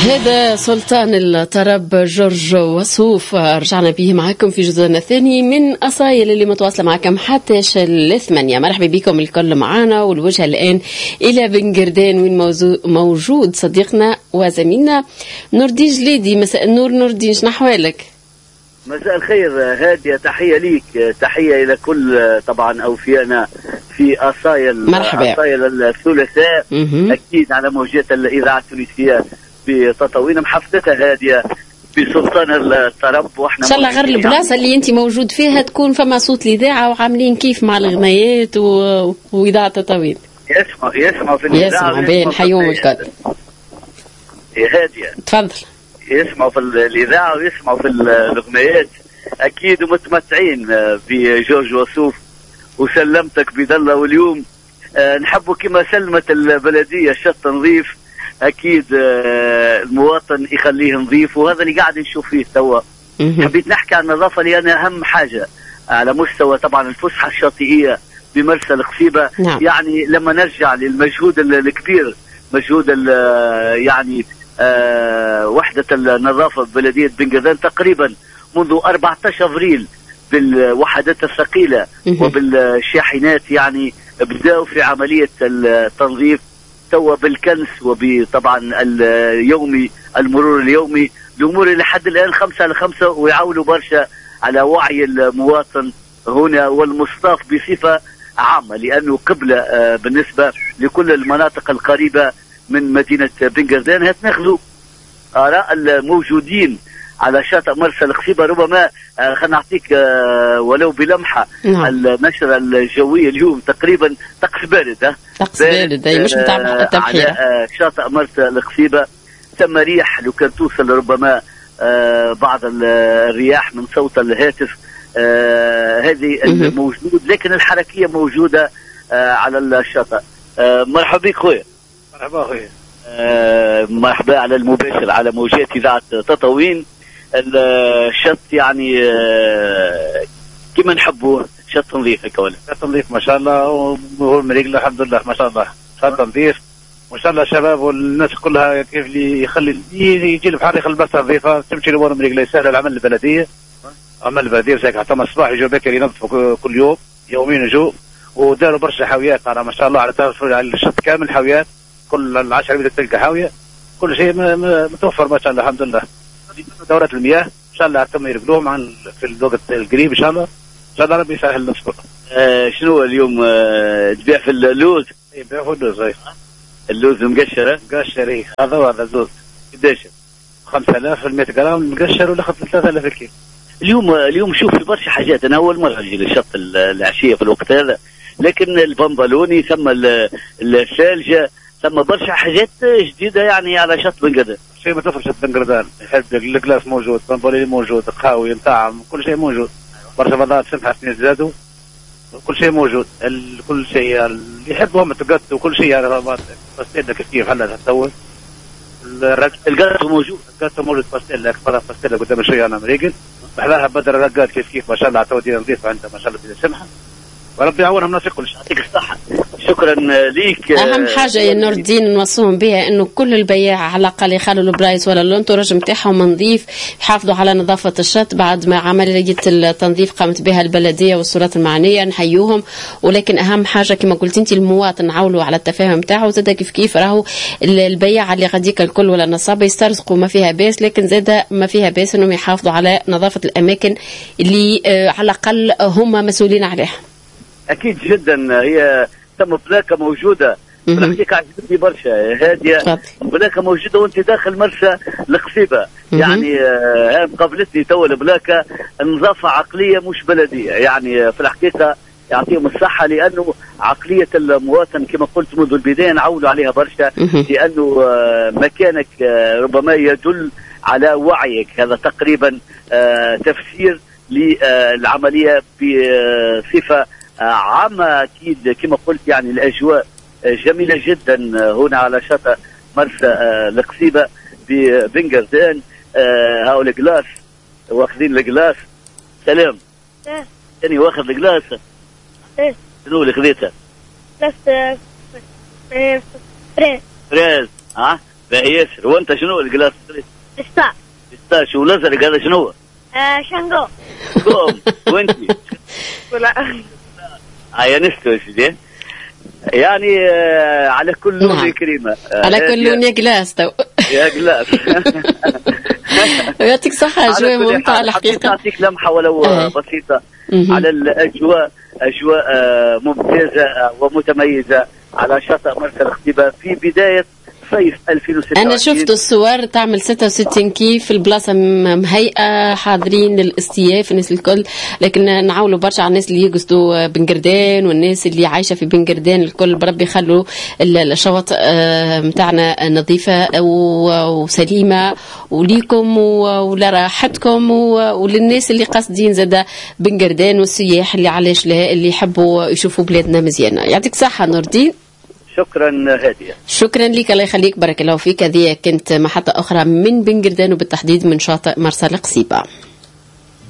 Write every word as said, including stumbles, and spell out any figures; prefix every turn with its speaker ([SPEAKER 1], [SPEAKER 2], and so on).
[SPEAKER 1] هذا سلطان الطرب جورج وسوف. رجعنا به معكم في جزءنا الثاني من أصايل اللي متواصلة معكم حتى الثمانية. مرحبا بكم الكل معانا، والوجهة الآن إلى بن قردان وين موجود صديقنا وزميلنا نور الدين جليدي. مساء النور نور الدين، شنو أحوالك؟
[SPEAKER 2] مساء الخير هادية، تحية ليك، تحية إلى كل طبعا أوفيانا في أصايل
[SPEAKER 1] مرحبا.
[SPEAKER 2] أصايل الثلاثاء أكيد على موجات الإذاعة التونسية في تطاوين محفظتها هادية بسلطان الطرب. واحنا
[SPEAKER 1] ان شاء الله غير البلاصه اللي انت موجود فيها تكون فما صوت الاذاعه وعاملين كيف مع الغنايات و... واذاعه تطاوين.
[SPEAKER 2] يسمع يسمع في الاذاعه،
[SPEAKER 1] يسمع بين حيوم الكل.
[SPEAKER 2] يا هاديه
[SPEAKER 1] تفضل.
[SPEAKER 2] يسمعوا في الاذاعه ويسمعوا في الغنايات اكيد، ومتمتعين بجورج وسوف وسلمتك بضله. واليوم نحبوا كما سلمت البلديه الشط نظيف، اكيد المواطن يخليه نظيف، وهذا اللي قاعد نشوف فيه توا. حبيت نحكي عن النظافه لان اهم حاجه على مستوى طبعا الفسحه الشاطئيه بمرسى القصيبه.
[SPEAKER 1] نعم.
[SPEAKER 2] يعني لما نرجع للمجهود الكبير، مجهود يعني آه وحده النظافه ببلديه بن قردان تقريبا منذ أربعة عشر أبريل بالوحدات الثقيله وبالشاحنات، يعني بداوا في عمليه التنظيف توا بالكنس وبطبعا اليومي المرور اليومي. الامور لحد الان خمسه على خمسه، ويعولوا برشا على وعي المواطن هنا والمصطاف بصفه عامه، لانه قبله آه بالنسبه لكل المناطق القريبه من مدينه بن قردان. هتناخذوا اراء الموجودين على شاطئ مرسى القصيبه. ربما آه خلينا نعطيك آه ولو بلمحه. نعم. النشره الجويه اليوم تقريبا طقس بارد. ها
[SPEAKER 1] طقس بارد مش بتاع التبحيره.
[SPEAKER 2] على شاطئ مرسى القصيبه ثم ريح لو كان توصل ربما آه بعض الرياح من صوت الهاتف آه هذه الموجود، لكن الحركيه موجوده آه على الشاطئ. آه مرحبا بك خويا.
[SPEAKER 3] مرحبا خويا.
[SPEAKER 2] آه مرحبا على المباشر على موجات اذاعه تطاوين. الشط يعني آه كما نحبوه، شط نظيف هيك ولا؟
[SPEAKER 3] شط نظيف ما شاء الله، وهو مريقله الحمد لله ما شاء الله، شط نظيف ما شاء الله. الشباب والناس كلها كيف اللي يخلي يجي البحر يخلي البلاصه نظيفه، تمشي لامور مريقله. يسهل العمل البلديه، عمل البلديه ساكن حتى الصباح يجوا بكر ينظفوا كل يوم يومين يجوا، وداروا برشا حاويات على ما شاء الله على على الشط كامل حاويات، كل العشرة متر تلقى حاويه، كل شيء متوفر ما شاء الله الحمد لله. دورات المياه ان شاء الله تم يرقلوهم عن في الوقت القريب ان شاء الله، ان شاء الله ربي يسهل نصبر.
[SPEAKER 2] آه شنو اليوم آه تبيع في اللوز؟
[SPEAKER 3] اي بيع في اللوز. اي
[SPEAKER 2] اللوز مقشر؟
[SPEAKER 3] مقشر اي هذا وهذا اللوز.
[SPEAKER 2] قديش؟
[SPEAKER 3] خمسة آلاف في المئة جرام مقشر، ولا خمسة ثلاثة آلاف كيلو.
[SPEAKER 2] اليوم اليوم شوف في برشا حاجات. انا اول مره اجي للشط العشيه في الوقت هذا، لكن البنبلوني ثم الثلجه ثم برشا حاجات جديده يعني على شط بن قردان.
[SPEAKER 3] شيء متوفر شط بن قردان، يحب الكلاس موجود، بنبلوني موجود، قهوي مطعم، كل شيء موجود. برشا بضاعات سمحه سنين زادوا، كل شيء موجود. كل شيء اللي يحبهم تقط وكل شيء يعني باستيلا كيف حلها تسوي.
[SPEAKER 2] القطو موجود،
[SPEAKER 3] القطو موجود باستيلا اكبر باستيلا قدام شويه انا مريقل بحلاها بدر الرقات كيف كيف ما شاء الله تودي نظيفه عندها ما شاء الله سمحه، وربي يعاونهم الناس الكل.
[SPEAKER 2] يعطيك الصحه. شكرا ليك.
[SPEAKER 1] اهم حاجه يا نور الدين نوصوهم بها انه كل البياع على الاقل يخلوا البرايس ولا اللونتورج نتاعهم نظيف، يحافظوا على نظافه الشط بعد ما عمليه التنظيف قامت بها البلديه والسلطات المعنيه، نحيوهم. ولكن اهم حاجه كما قلت انت المواطن عولوا على التفاهم تاعو، زاد كيف كيف راهو البياع اللي غاديك الكل ولا النصابه يسترزقوا ما فيها باس، لكن زاد ما فيها باس انهم يحافظوا على نظافه الاماكن اللي على الاقل هم مسؤولين عليها.
[SPEAKER 2] اكيد جدا. هي تم بلاكه موجوده في الحقيقه عجبتني برشا هاديه، بلاكه موجوده وانت داخل مرسى القصيبه. يعني آه قابلتني تو البلاكه نظافه عقليه مش بلديه، يعني في الحقيقه يعطيهم الصحه، لانه عقليه المواطن كما قلت منذ البدايه نعولوا عليها برشا، لانه آه مكانك آه ربما يدل على وعيك. هذا تقريبا آه تفسير للعمليه بصفه عامة. أكيد كما قلت يعني الأجواء جميلة جدا هنا على شاطئ مرسى القصيبة ببن قردان. هاول الجلاس واخذين الجلاس. سلام.
[SPEAKER 4] ايه
[SPEAKER 2] ثاني واخذ الجلاس.
[SPEAKER 4] ايه
[SPEAKER 2] شنو اللي خذيتها؟
[SPEAKER 4] جلاس فريز.
[SPEAKER 2] فريز. ها باهي ياسر. وانت شنو الكلاس؟
[SPEAKER 4] استا
[SPEAKER 2] استا. شو الازرق هذا شنو؟
[SPEAKER 4] آه شنقو.
[SPEAKER 2] قوم. وانتي؟
[SPEAKER 4] ولا
[SPEAKER 2] هيا نستوي سيدي. يعني آه على كل لون نعم. كريمة
[SPEAKER 1] آه على كل لون يا جلاس تو
[SPEAKER 2] يا جلاس.
[SPEAKER 1] يعطيك صحة. أجواء ممتعة الحقيقة.
[SPEAKER 2] أعطيك لمحة ولو آه. بسيطة على الأجواء. أجواء آه ممتازة ومتميزة على شاطئ مرسى الختيبة في بداية صيف ألفين وستة وعشرين.
[SPEAKER 1] أنا شفت الصور تعمل ستة وستين كيف البلاصة مهيئة حاضرين للاستياف الناس الكل. لكن نعاولوا برشا على الناس اللي يقصدوا بنقردان والناس اللي عايشة في بنقردان الكل بربي يخلوا الشواطئ متاعنا نظيفة وسليمة وليكم ولراحتكم وللناس اللي قاصدين زادا بنقردان والسياح اللي علاش لا اللي يحبوا يشوفوا بلادنا مزيانة. يعطيك صحة نور الدين.
[SPEAKER 2] شكرا هادية.
[SPEAKER 1] شكرا لك الله يخليك بارك الله فيك. هذه كنت محطة أخرى من بنقردان وبالتحديد من شاطئ مرسى القصيبة.